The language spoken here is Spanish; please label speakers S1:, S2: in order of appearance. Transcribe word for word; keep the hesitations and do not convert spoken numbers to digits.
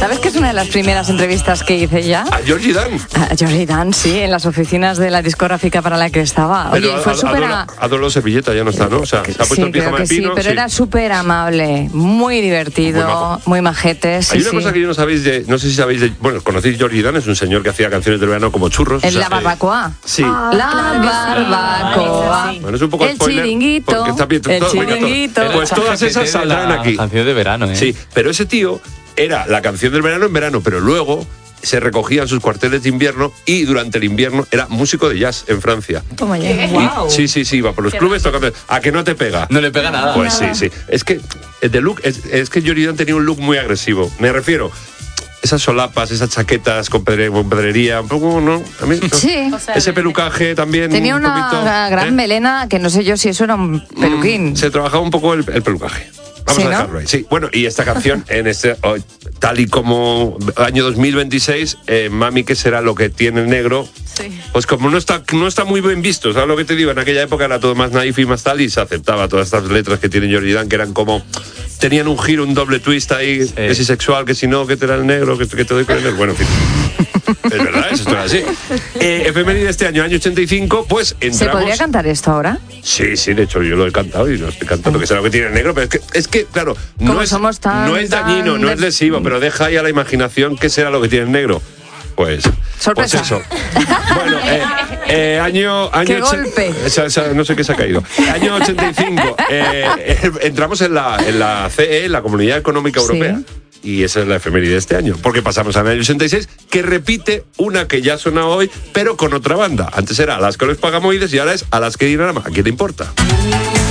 S1: ¿Sabes que es una de las primeras entrevistas que hice ya?
S2: A Georgie Dan.
S1: A Georgie Dan, sí, en las oficinas de la discográfica para la que estaba. Oye,
S2: Pero
S1: fue súper...
S2: a, a, Adolo Servilleta ya no está, ¿no? O sea, se ha puesto
S1: sí,
S2: el pijama
S1: creo que
S2: de pino.
S1: Sí, pero
S2: sí.
S1: era súper amable, muy divertido, muy, muy majete. Sí,
S2: Hay una
S1: sí.
S2: cosa que yo no sabéis de, no sé si sabéis de, bueno, conocéis Georgie Dan, es un señor que hacía canciones del verano como Churros.
S1: ¿En
S2: o sea,
S1: la barbacoa?
S2: Sí.
S1: Ah, la barbacoa.
S2: Sí. Bueno, es un poco
S1: el
S2: spoiler.
S1: Chiringuito.
S2: Porque está bien,
S1: El
S2: todo,
S1: Chiringuito.
S2: todo. Pues todas esas saldrán aquí.
S3: Canción de verano, ¿eh?
S2: Sí, pero ese tío era la canción del verano en verano, pero luego se recogían sus cuarteles de invierno y durante el invierno era músico de jazz en Francia.
S1: Toma ya.
S2: Y-
S1: Wow.
S2: Sí, sí, sí, iba por los clubes tocando. ¿A que no te pega?
S3: No le pega nada.
S2: Pues sí, sí. Es que el de look, es, es que Georgie Dan tenía un look muy agresivo. Me refiero, esas solapas, esas chaquetas con, pedre, con pedrería, un poco, ¿no? A mí, no.
S1: Sí.
S2: Ese pelucaje también.
S1: Tenía
S2: un
S1: una
S2: poquito,
S1: gran
S2: ¿eh?
S1: melena que no sé yo si eso era un peluquín.
S2: Mm, se trabajaba un poco el, el pelucaje. Vamos
S1: ¿Sí,
S2: a
S1: no?
S2: dejarlo ahí. Sí, bueno, y esta canción, en este oh, tal y como año dos mil veintiséis, eh, Mami, ¿qué será lo que tiene el negro?
S1: Sí.
S2: Pues como no está, no está muy bien visto, ¿sabes lo que te digo? En aquella época era todo más naif y más tal, y se aceptaba todas estas letras que tiene Georgie Dan, que eran como... Tenían un giro, un doble twist ahí,
S3: Sí.
S2: que si sexual, que si no, que te era el negro, que, que te doy con el negro. Bueno, en fin. Es verdad, eso es así. Eh, efeméride de este año, año ochenta y cinco, pues entramos...
S1: ¿Se podría cantar esto ahora?
S2: Sí, sí, de hecho yo lo he cantado y lo estoy cantando, que será lo que tiene el negro, pero es que, es que claro,
S1: Como
S2: no es,
S1: somos tan-
S2: no es dañino,
S1: tan
S2: no
S1: de-
S2: es lesivo, pero deja ahí a la imaginación qué será lo que tiene el negro. Pues,
S1: Sorpresa.
S2: pues eso. Bueno, eh, eh, año... año
S1: ¡Qué
S2: ochen-
S1: golpe!
S2: esa- esa- no sé qué se ha caído. Año ochenta y cinco. eh, eh, entramos en la, en la C E, la Comunidad Económica
S1: Sí.
S2: Europea. Y esa es la efeméride de este año. Porque pasamos al año ochenta y seis, que repite una que ya suena hoy, pero con otra banda. Antes era Alaska los Pagamoides y ahora es Alaska y Dinarama. ¿A quién le importa?